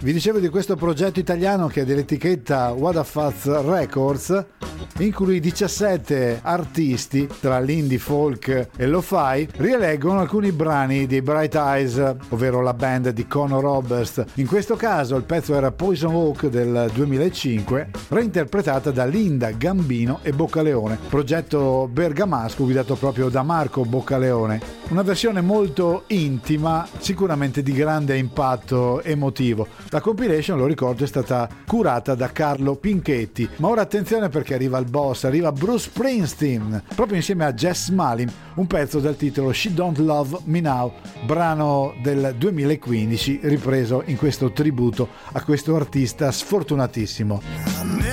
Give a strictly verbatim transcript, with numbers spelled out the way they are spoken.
Vi dicevo di questo progetto italiano che è dell'etichetta What a Fuzz Records, in cui diciassette artisti tra l'indie folk e lo-fi rieleggono alcuni brani di Bright Eyes, ovvero la band di Conor Roberts. In questo caso il pezzo era Poison Oak del duemilacinque, reinterpretata da Linda Gambino e Boccaleone, progetto bergamasco guidato proprio da Marco Boccaleone. Una versione molto intima, sicuramente di grande impatto emotivo. La compilation, lo ricordo, è stata curata da Carlo Pinchetti. Ma ora attenzione, perché arriva il boss, arriva Bruce Springsteen, proprio insieme a Jess Malin, un pezzo dal titolo She Don't Love Me Now, brano del duemilaquindici ripreso in questo tributo a questo artista sfortunatissimo.